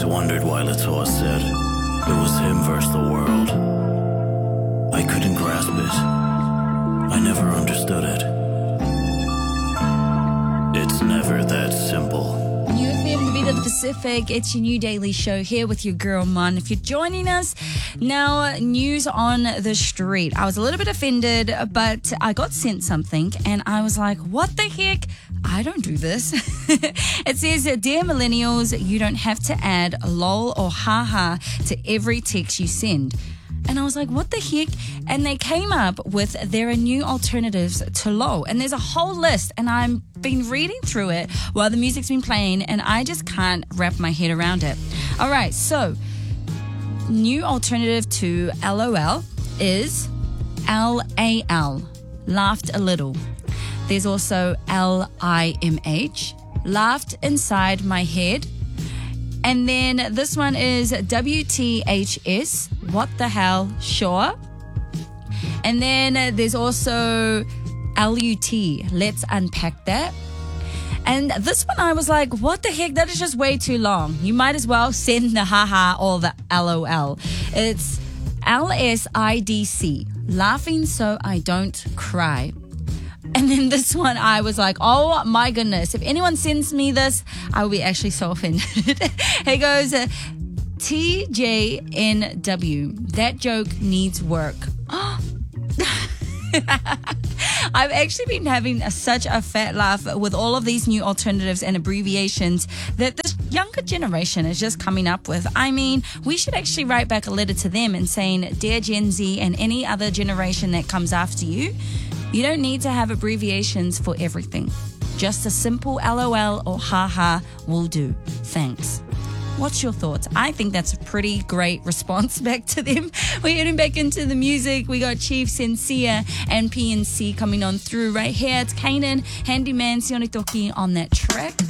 wondered why Latour said it was him versus the world. I couldn't grasp it. I never understood it. It's never that simple. New FM, the beat of the Pacific. It's your new daily show here with your girl, Mon. If you're joining us now, news on the street. I was a little bit offended, but I got sent something and I was like, what the heck? I don't do this. It says, dear millennials, you don't have to add lol or haha to every text you send. And I was like, what the heck? And they came up with there are new alternatives to lol. And there's a whole list. And I've been reading through it while the music's been playing. And I just can't wrap my head around it. All right. So new alternative to LOL is LAL. Laughed a little. There's also LIMH. Laughed inside my head. And then this one is WTHS, what the hell, sure. And then there's also LUT, let's unpack that. And this one I was like, what the heck, that is just way too long. You might as well send the haha or the LOL. It's LSIDC, laughing so I don't cry. And then this one, I was like, oh my goodness. If anyone sends me this, I will be actually so offended. It goes, TJNW. That joke needs work. I've actually been having such a fat laugh with all of these new alternatives and abbreviations that this younger generation is just coming up with. I mean, we should actually write back a letter to them and saying, dear Gen Z and any other generation that comes after you, you don't need to have abbreviations for everything. Just a simple LOL or haha will do. Thanks. What's your thoughts? I think that's a pretty great response back to them. We're heading back into the music. We got Chief Sincere and PNC coming on through right here. It's Kanan, Handyman, Sione Toki on that track.